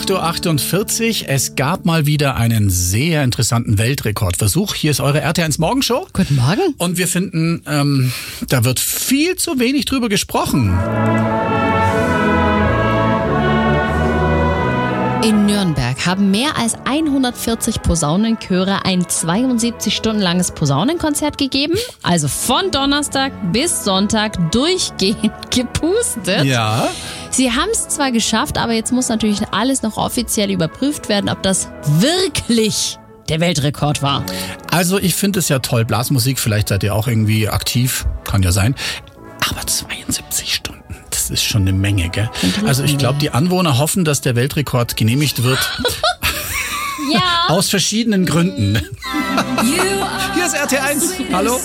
8:48 Uhr. Es gab mal wieder einen sehr interessanten Weltrekordversuch. Hier ist eure RT1 Morgenshow. Guten Morgen. Und wir finden, da wird viel zu wenig drüber gesprochen. In Nürnberg haben mehr als 140 Posaunenchöre ein 72 Stunden langes Posaunenkonzert gegeben. Also von Donnerstag bis Sonntag durchgehend gepustet. Ja. Sie haben es zwar geschafft, aber jetzt muss natürlich alles noch offiziell überprüft werden, ob das wirklich der Weltrekord war. Also ich finde es ja toll. Blasmusik, vielleicht seid ihr auch irgendwie aktiv. Kann ja sein. Aber 72 Stunden. Das ist schon eine Menge, gell? Also ich glaube, die Anwohner hoffen, dass der Weltrekord genehmigt wird. Ja. Aus verschiedenen Gründen. Hier ist RT1. Hallo?